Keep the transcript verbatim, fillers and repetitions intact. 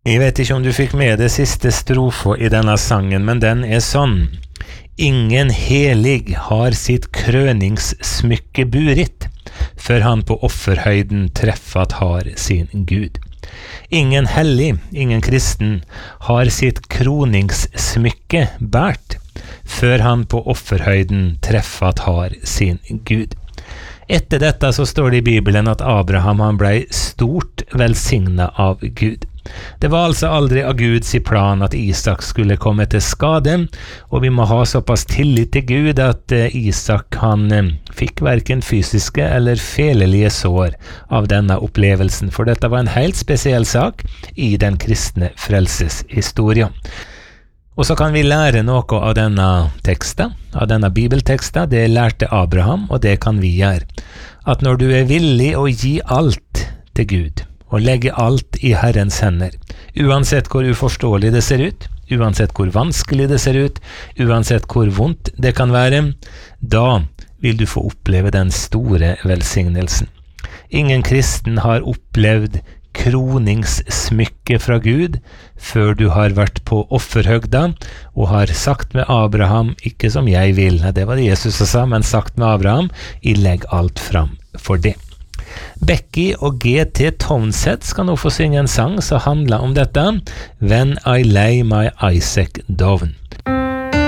Jeg vet ikke om du fikk med det siste strofa i denne sangen, men den er sånn. Ingen helig har sitt krøningssmykke burit, før han på offerhøyden treffat har sin Gud. Ingen hellig, ingen kristen, har sitt kroningssmykke bært, før han på offerhøyden treffat har sin Gud. Etter dette så står det i Bibelen at Abraham han ble stort velsignet av Gud. Det var altså aldri av Guds plan at Isak skulle komme til skade, og vi må ha såpass tillit til Gud at Isak han fikk hverken fysiske eller felelige sår av denne opplevelsen, for dette var en helt spesiell sak i den kristne frelseshistorien. Og så kan vi lære noe av denne teksten, av denne bibelteksten. Det lærte Abraham, og det kan vi gjøre. At når du er villig å gi alt til Gud, og legge alt i Herrens hender, uansett hvor uforståelig det ser ut, uansett hvor vanskelig det ser ut, uansett hvor vondt det kan være, da vil du få oppleve den store velsignelsen. Ingen kristen har opplevd kroningssmykke fra Gud før du har vært på offerhøgda og har sagt med Abraham, ikke som jeg vil, det var det Jesus sa, men sagt med Abraham, jeg legg alt fram for det. Becky og G T Townsend skal nå få synge en sang som handler om dette, When I Lay My Isaac Down.